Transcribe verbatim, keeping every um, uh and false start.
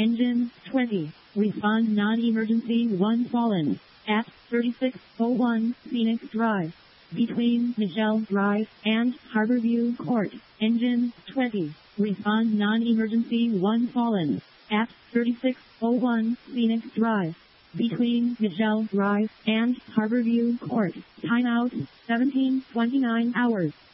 Engine twenty. Respond non-emergency one fallen. At thirty-six oh one Phoenix Drive. Between Michelle Drive and Harborview Court. Engine twenty. Respond non-emergency one fallen. At thirty-six oh one Phoenix Drive. Between Michelle Drive and Harborview Court. Timeout seventeen twenty-nine hours.